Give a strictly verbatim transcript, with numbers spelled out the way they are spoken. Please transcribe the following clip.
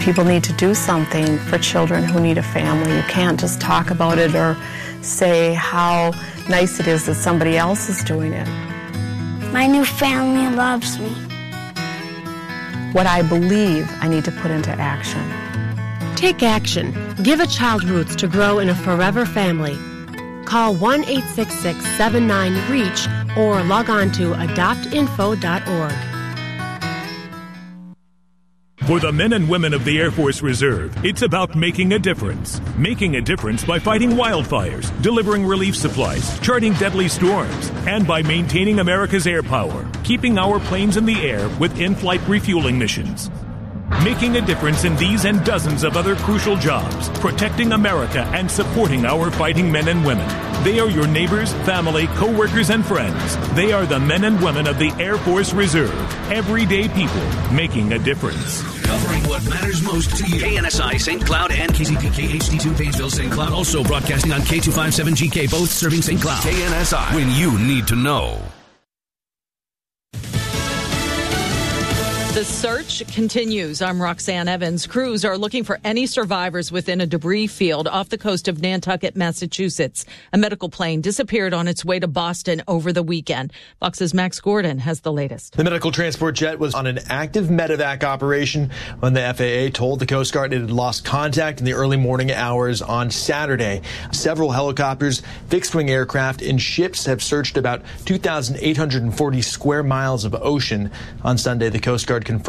People need to do something for children who need a family. You can't just talk about it or say how nice it is that somebody else is doing it. My new family loves me. What I believe I need to put into action. Take action. Give a child roots to grow in a forever family. Call one eight six six, seven nine, REACH or log on to adopt info dot org. For the men and women of the Air Force Reserve, it's about making a difference. Making a difference by fighting wildfires, delivering relief supplies, charting deadly storms, and by maintaining America's air power, keeping our planes in the air with in-flight refueling missions. Making a difference in these and dozens of other crucial jobs, protecting America and supporting our fighting men and women. They are your neighbors, family, co-workers, and friends. They are the men and women of the Air Force Reserve. Everyday people making a difference. Covering what matters most to you. K N S I, Saint Cloud, and K Z P K H D two, Painesville, Saint Cloud. Also broadcasting on K two fifty-seven G K, both serving Saint Cloud. K N S I, when you need to know. The search continues. I'm Roxanne Evans. Crews are looking for any survivors within a debris field off the coast of Nantucket, Massachusetts. A medical plane disappeared on its way to Boston over the weekend. Fox's Max Gordon has the latest. The medical transport jet was on an active medevac operation when the F A A told the Coast Guard it had lost contact in the early morning hours on Saturday. Several helicopters, fixed-wing aircraft, and ships have searched about two thousand eight hundred forty square miles of ocean. On Sunday, the Coast Guard confirmed